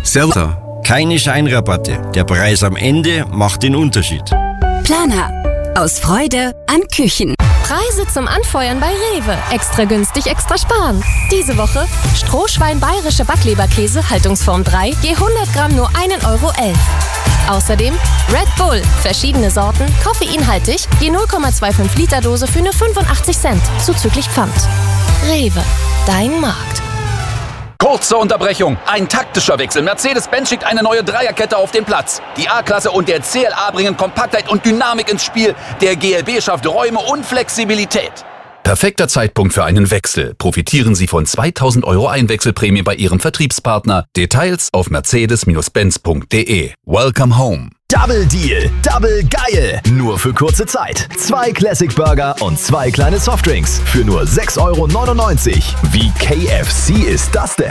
Servus. Keine Scheinrabatte. Der Preis am Ende macht den Unterschied. Planer. Aus Freude an Küchen. Preise zum Anfeuern bei Rewe. Extra günstig, extra sparen. Diese Woche Strohschwein bayerische Backleberkäse, Haltungsform 3, je 100 Gramm nur 1,11 Euro. Außerdem Red Bull, verschiedene Sorten, koffeinhaltig, je 0,25 Liter Dose für nur 85 Cent, zuzüglich Pfand. Rewe, dein Markt. Kurze Unterbrechung, ein taktischer Wechsel. Mercedes-Benz schickt eine neue Dreierkette auf den Platz. Die A-Klasse und der CLA bringen Kompaktheit und Dynamik ins Spiel. Der GLB schafft Räume und Flexibilität. Perfekter Zeitpunkt für einen Wechsel. Profitieren Sie von 2.000 € Einwechselprämie bei Ihrem Vertriebspartner. Details auf mercedes-benz.de. Welcome home. Double Deal, Double geil. Nur für kurze Zeit. 2 Classic Burger und 2 kleine Softdrinks für nur 6,99 €. Wie KFC ist das denn?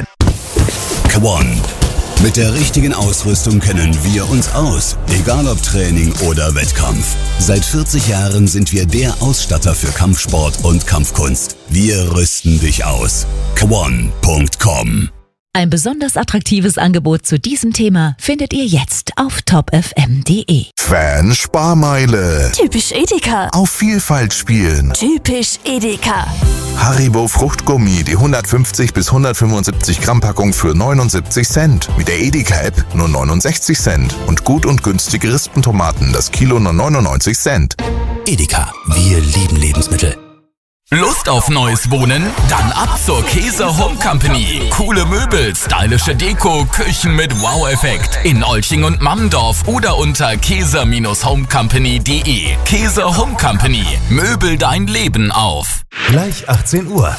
Kwon. Mit der richtigen Ausrüstung kennen wir uns aus. Egal ob Training oder Wettkampf. Seit 40 Jahren sind wir der Ausstatter für Kampfsport und Kampfkunst. Wir rüsten dich aus. Kwon.com. Ein besonders attraktives Angebot zu diesem Thema findet ihr jetzt auf topfm.de. Fan-Sparmeile. Typisch Edeka. Auf Vielfalt spielen. Typisch Edeka. Haribo Fruchtgummi, die 150 bis 175 Gramm Packung für 79 Cent. Mit der Edeka-App nur 69 Cent. Und gut und günstige Rispentomaten, das Kilo nur 99 Cent. Edeka, wir lieben Lebensmittel. Lust auf neues Wohnen? Dann ab zur Käse Home Company. Coole Möbel, stylische Deko, Küchen mit Wow-Effekt. In Olching und Mammendorf oder unter käse-homecompany.de. Käse Home Company. Möbel dein Leben auf. Gleich 18 Uhr.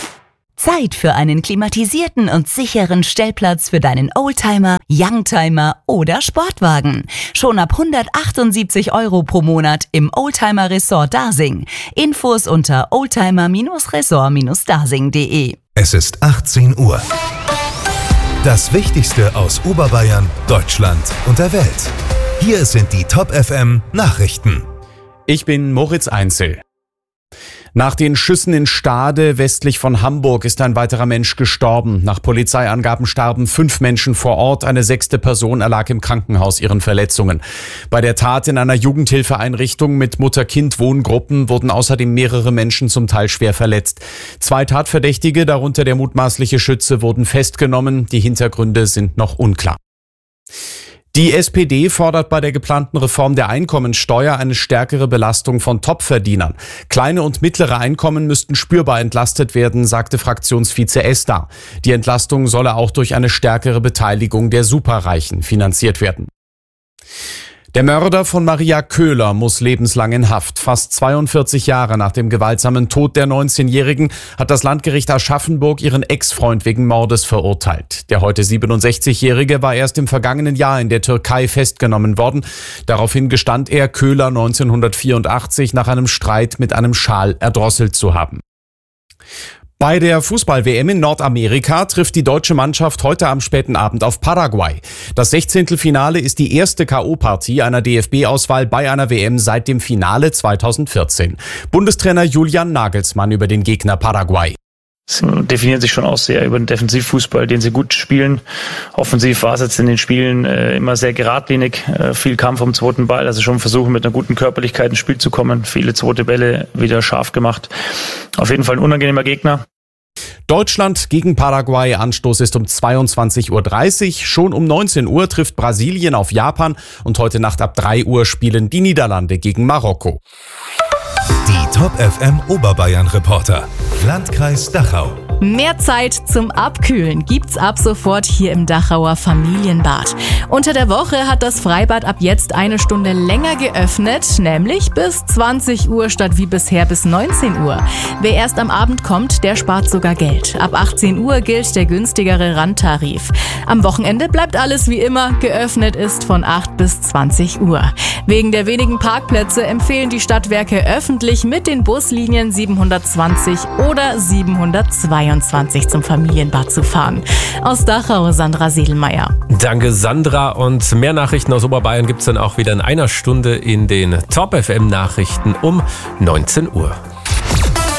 Zeit für einen klimatisierten und sicheren Stellplatz für deinen Oldtimer, Youngtimer oder Sportwagen. Schon ab 178 € pro Monat im Oldtimer Resort Dasing. Infos unter oldtimer-resort-dasing.de. Es ist 18 Uhr. Das Wichtigste aus Oberbayern, Deutschland und der Welt. Hier sind die Top FM Nachrichten. Ich bin Moritz Einzel. Nach den Schüssen in Stade westlich von Hamburg ist ein weiterer Mensch gestorben. Nach Polizeiangaben starben 5 Menschen vor Ort. Eine 6. Person erlag im Krankenhaus ihren Verletzungen. Bei der Tat in einer Jugendhilfeeinrichtung mit Mutter-Kind-Wohngruppen wurden außerdem mehrere Menschen zum Teil schwer verletzt. 2 Tatverdächtige, darunter der mutmaßliche Schütze, wurden festgenommen. Die Hintergründe sind noch unklar. Die SPD fordert bei der geplanten Reform der Einkommensteuer eine stärkere Belastung von Topverdienern. Kleine und mittlere Einkommen müssten spürbar entlastet werden, sagte Fraktionsvize Esser. Die Entlastung solle auch durch eine stärkere Beteiligung der Superreichen finanziert werden. Der Mörder von Maria Köhler muss lebenslang in Haft. Fast 42 Jahre nach dem gewaltsamen Tod der 19-Jährigen hat das Landgericht Aschaffenburg ihren Ex-Freund wegen Mordes verurteilt. Der heute 67-Jährige war erst im vergangenen Jahr in der Türkei festgenommen worden. Daraufhin gestand er, Köhler 1984 nach einem Streit mit einem Schal erdrosselt zu haben. Bei der Fußball-WM in Nordamerika trifft die deutsche Mannschaft heute am späten Abend auf Paraguay. Das 16. Finale ist die erste K.O.-Partie einer DFB-Auswahl bei einer WM seit dem Finale 2014. Bundestrainer Julian Nagelsmann über den Gegner Paraguay. Sie definieren sich schon aus sehr über den Defensivfußball, den sie gut spielen. Offensiv war es jetzt in den Spielen immer sehr geradlinig, viel Kampf um den zweiten Ball, also schon versuchen mit einer guten Körperlichkeit ins Spiel zu kommen, viele zweite Bälle wieder scharf gemacht. Auf jeden Fall ein unangenehmer Gegner. Deutschland gegen Paraguay, Anstoß ist um 22:30 Uhr. Schon um 19 Uhr trifft Brasilien auf Japan und heute Nacht ab 3 Uhr spielen die Niederlande gegen Marokko. Die Top FM Oberbayern Reporter. Landkreis Dachau. Mehr Zeit zum Abkühlen gibt's ab sofort hier im Dachauer Familienbad. Unter der Woche hat das Freibad ab jetzt 1 Stunde länger geöffnet, nämlich bis 20 Uhr statt wie bisher bis 19 Uhr. Wer erst am Abend kommt, der spart sogar Geld. Ab 18 Uhr gilt der günstigere Randtarif. Am Wochenende bleibt alles wie immer, geöffnet ist von 8 bis 20 Uhr. Wegen der wenigen Parkplätze empfehlen die Stadtwerke öffentlich mit den Buslinien 720 oder 722 zum Familienbad zu fahren. Aus Dachau, Sandra Sedelmeier. Danke, Sandra. Und mehr Nachrichten aus Oberbayern gibt es dann auch wieder in einer Stunde in den Top FM Nachrichten um 19 Uhr.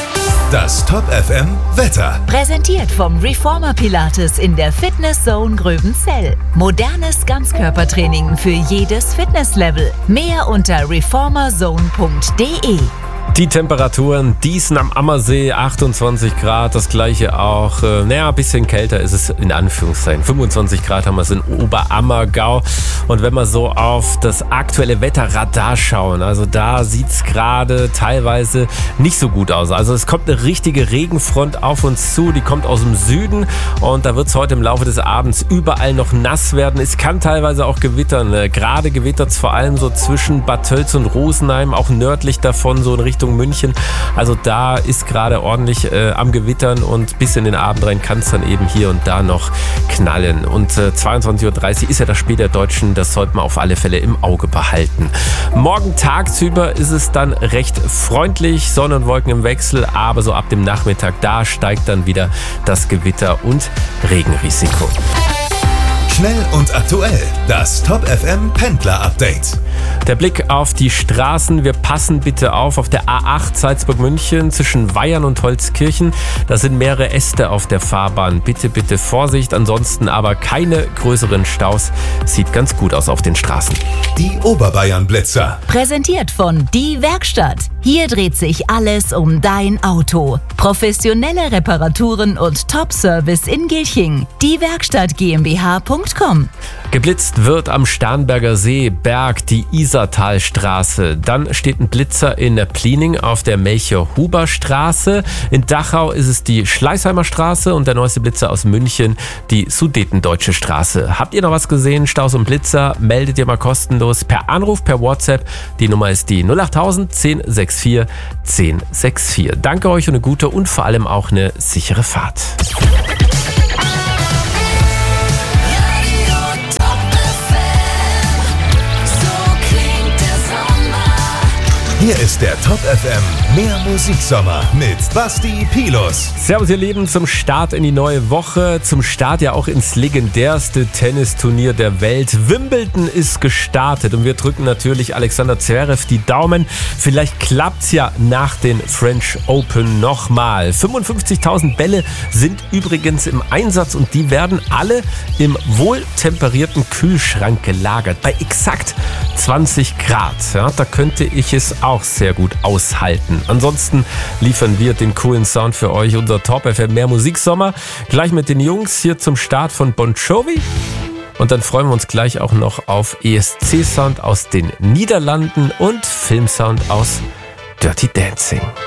Das Top FM Wetter. Präsentiert vom Reformer Pilates in der Fitness Zone Gröbenzell. Modernes Ganzkörpertraining für jedes Fitnesslevel. Mehr unter reformerzone.de. Die Temperaturen, Diesen am Ammersee, 28 Grad, das gleiche auch, ein bisschen kälter ist es in Anführungszeichen. 25 Grad haben wir es in Oberammergau. Und wenn wir so auf das aktuelle Wetterradar schauen, also da sieht es gerade teilweise nicht so gut aus. Also es kommt eine richtige Regenfront auf uns zu, die kommt aus dem Süden und da wird es heute im Laufe des Abends überall noch nass werden. Es kann teilweise auch gewittern. Gerade gewittert es vor allem so zwischen Bad Tölz und Rosenheim, auch nördlich davon, so in Richtung München. Also da ist gerade ordentlich am Gewittern und bis in den Abend rein kann es dann eben hier und da noch knallen. Und 22.30 Uhr ist ja das Spiel der Deutschen, das sollte man auf alle Fälle im Auge behalten. Morgen tagsüber ist es dann recht freundlich, Sonne und Wolken im Wechsel, aber so ab dem Nachmittag, da steigt dann wieder das Gewitter- und Regenrisiko. Schnell und aktuell. Das Top FM Pendler Update. Der Blick auf die Straßen. Wir passen bitte auf der A8 Salzburg-München zwischen Weyern und Holzkirchen. Da sind mehrere Äste auf der Fahrbahn. Bitte, bitte Vorsicht. Ansonsten aber keine größeren Staus. Sieht ganz gut aus auf den Straßen. Die Oberbayern-Blitzer. Präsentiert von Die Werkstatt. Hier dreht sich alles um dein Auto. Professionelle Reparaturen und Top-Service in Gilching. Die Werkstatt GmbH.com. Geblitzt wird am Starnberger See, Berg, die Isartalstraße. Dann steht ein Blitzer in Pliening auf der Melchior-Huber-Straße. In Dachau ist es die Schleißheimer Straße und der neueste Blitzer aus München, die Sudetendeutsche Straße. Habt ihr noch was gesehen? Staus und Blitzer? Meldet ihr mal kostenlos per Anruf, per WhatsApp. Die Nummer ist die 08000 1064 1064. Danke euch und eine gute und vor allem auch eine sichere Fahrt. Hier ist der Top FM Mehr Musiksommer mit Basti Pilus. Servus ihr Lieben, zum Start in die neue Woche, zum Start ja auch ins legendärste Tennisturnier der Welt. Wimbledon ist gestartet und wir drücken natürlich Alexander Zverev die Daumen. Vielleicht klappt's ja nach den French Open nochmal. 55.000 Bälle sind übrigens im Einsatz und die werden alle im wohltemperierten Kühlschrank gelagert. Bei exakt 20 Grad. Ja, da könnte ich es auch sehr gut aushalten. Ansonsten liefern wir den coolen Sound für euch, unser Top FM Mehr Musiksommer. Gleich mit den Jungs hier zum Start von Bon Jovi. Und dann freuen wir uns gleich auch noch auf ESC-Sound aus den Niederlanden und Filmsound aus Dirty Dancing.